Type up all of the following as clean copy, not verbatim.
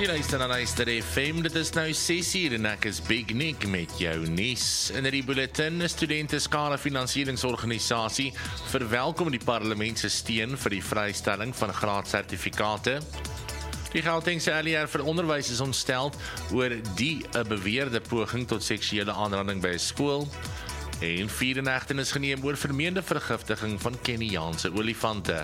Jy luister na Luister FM, dit is nou 6:00 en ek is Big Nick met jou nuus. In die bulletin, 'n studenteskade finansieringsorganisasie verwelkom die parlement se steun vir die vrystelling van graadsertifikate. Die Gautengse LER vir onderwys is ontstel oor 'n beweerde poging tot seksuele aanranding by 'n skool. En 4 inhegtenis geneem oor vermeende vergiftiging van Keniaanse olifante.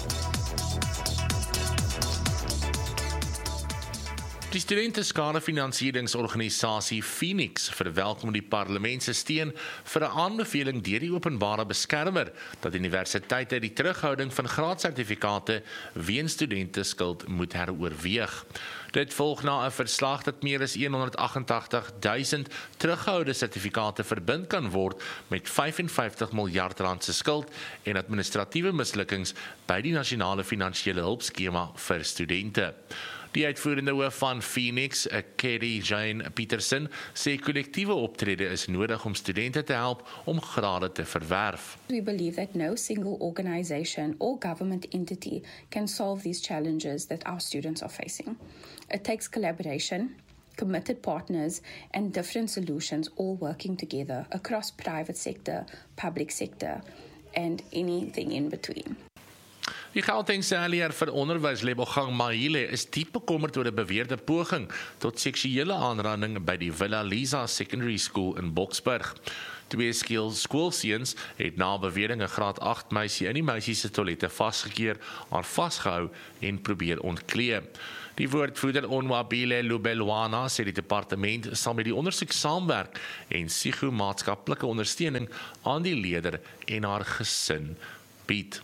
Die studenteskade finansieringsorganisasie Phoenix verwelkom die parlement se steun vir 'n aanbeveling deur die openbare beskermer dat universiteite die terughouding van graadsertifikate weens studenteskuld moet heroorweeg. Dit volg na 'n verslag dat meer as 188.000 teruggehoude sertifikate verbind kan word met 55 miljard rand se skuld en administratiewe mislukkings by die nasionale finansiële hulpskema vir studente. Die uitvoerende hoof van Phoenix, Kerry Jane Peterson, sê kollektiewe optrede is nodig om studente te help om grade te verwerf. We believe that no single organization or government entity can solve these challenges that our students are facing. It takes collaboration, committed partners, and different solutions all working together across private sector, public sector, and anything in between. Die Gautengse LER vir onderwys Lebogang Mahile is diep bekommerd oor 'n beweerde poging tot seksuele aanranding by die Villa Lisa Secondary School in Boksburg. 2 skoolseuns het na bewering 'n graad 8 meisie in die meisie se toilette vasgekeer, haar vasgehou en probeer ontklee. Die woordvoerder Onwabile Lubelwana sê die departement sal met die ondersoek saamwerk en psigomaatskaplike ondersteuning aan die leerder en haar gesin bied.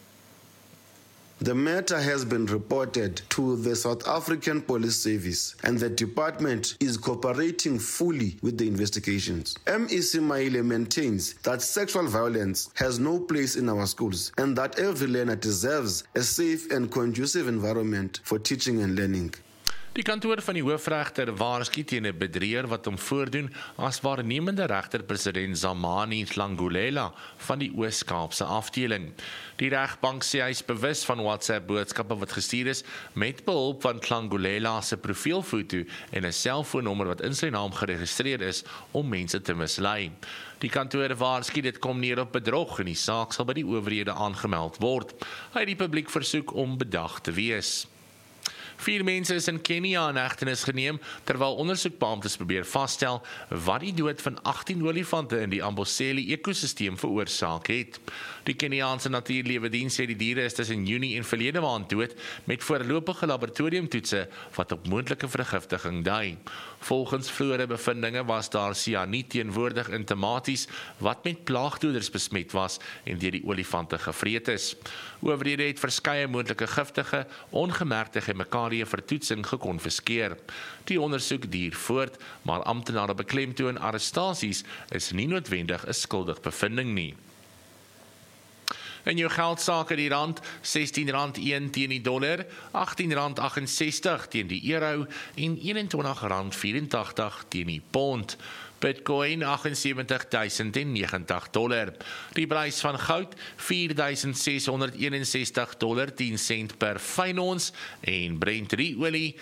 The matter has been reported to the South African Police Service and the department is cooperating fully with the investigations. MEC Maile maintains that sexual violence has no place in our schools and that every learner deserves a safe and conducive environment for teaching and learning. Die kantoor van die hoofregter waarsku teen 'n bedrieër wat hom voordoen as waarnemende regter president Zamani Hlangulela van die Oos-Kaapse afdeling. Die regbank sê hy is bewus van WhatsApp boodskappe wat gestuur is met behulp van Hlangulela se profielfoto en 'n selfoonnommer wat in sy naam geregistreer is om mense te mislei. Die kantoor waarsku dit kom neer op bedrog en die saak sal by die owerhede aangemeld word. Hy het die publiek versoek om bedag te wees. 4 mense is in Kenia in hegtenis geneem terwyl ondersoekbeamptes probeer vasstel wat die dood van 18 olifante in die Amboseli ekosisteem veroorsaak het. Die Keniaanse Natuurlewediens sê die diere is tussen Junie en verlede maand dood met voorlopige laboratoriumtoetse wat op moontlike vergiftiging dui. Volgens vroeëre bevindinge was daar sianiet teenwoordig in tomaties wat met plaagdoders besmet was en deur die olifante gevreet is. Owerhede het verskeie moontlike giftige, ongemerkte chemikalieë vir toetsing gekonfiskeer. Die ondersoek duur voort, maar amptenare beklemtoon arrestasies is nie noodwendig 'n skuldig bevinding nie. In jou geldsake die rand, R16.1 teen die dollar, R18.68 teen die euro en R21.84 teen die pond. Bitcoin $78,090. Die prys van goud $4,661.10 per fyn ons en Brent olie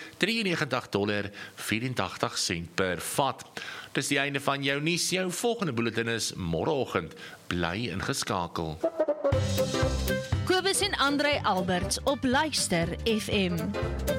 $93.84 per vat. Dis die einde van jou nuus. Jou volgende bulletin is môreoggend. Bly ingeskakel. Kobus en André Alberts op Luister FM.